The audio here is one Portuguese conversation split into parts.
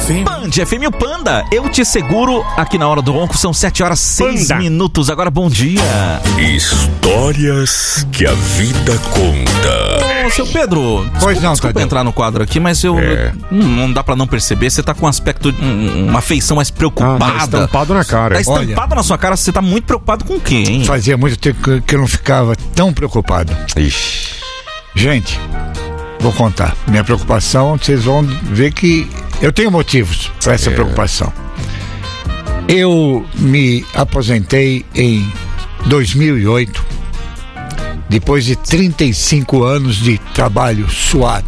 Sim. Band FM, o Panda, eu te seguro aqui na Hora do Ronco, são 7h06. Agora, bom dia. Histórias que a vida conta. Ô, seu Pedro, desculpa entrar no quadro aqui, mas não dá pra não perceber, você tá com um aspecto, uma feição mais preocupada. Tá estampado na cara. Tá estampado na sua cara, você tá muito preocupado com o quê, hein? Fazia muito tempo que eu não ficava tão preocupado. Ixi. Gente, vou contar. Minha preocupação, vocês vão ver que eu tenho motivos para essa preocupação. Eu me aposentei em 2008, depois de 35 anos de trabalho suado,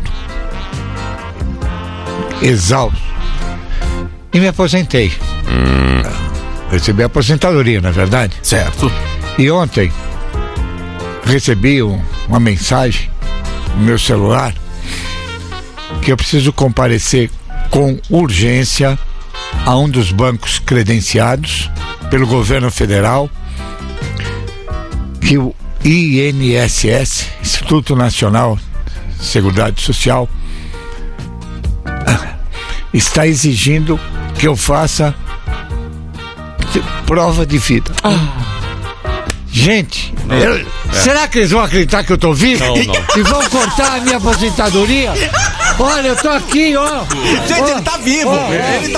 exausto, e me aposentei. Recebi a aposentadoria, na verdade. Certo. E ontem recebi uma mensagem no meu celular que eu preciso comparecer com urgência a um dos bancos credenciados pelo governo federal, que o INSS, Instituto Nacional de Seguridade Social, está exigindo que eu faça prova de vida. Gente, será que eles vão acreditar que eu tô vivo? Não. E vão cortar a minha aposentadoria? Olha, eu tô aqui, ó. Gente, ele tá vivo. Ele tá